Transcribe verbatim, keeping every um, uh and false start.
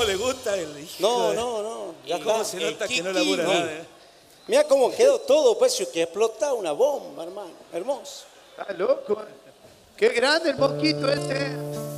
le gusta el hijo. No, no, no. Ya cómo se nota que no labura no. nada. ¿eh? Mira cómo quedó todo, pues, que explota una bomba, hermano. Hermoso. Está loco. Qué grande el mosquito ese.